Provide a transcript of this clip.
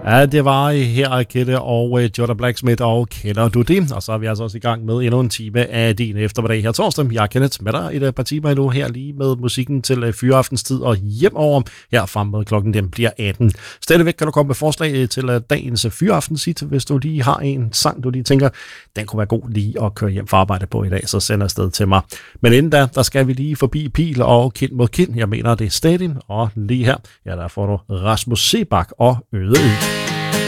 Ja, det var her Kette og Jordan Blacksmith, og kender du det? Og så er vi altså også i gang med endnu en time af din eftermiddag her torsdag. Jeg er Kenneth med dig et par timer endnu her lige med musikken til fyreaftenstid og hjem over her frem med klokken den bliver 18. Stadigvæk kan du komme med forslag til dagens fyreaftensit, hvis du lige har en sang, du lige tænker, den kunne være god lige at køre hjem fra arbejde på i dag, så send afsted til mig. Men inden da, der skal vi lige forbi Pil og Kind mod Kind. Jeg mener, det er Stadin, og lige her, ja, der får du Rasmus Sebak og Øde Ø.